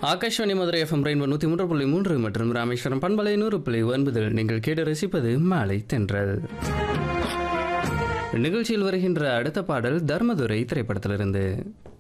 Akashvani Madurai FM rainbow 103.3 மற்றும் ராமேஸ்வரம் பண்பலை 100.9 நீங்கள் கேட்டு ரசிப்பது மாலை தென்றல். நிகழ்ச்சியில் வருகின்ற அடுத்த பாடல் தர்மதுரை திரைப்படத்திலிருந்து.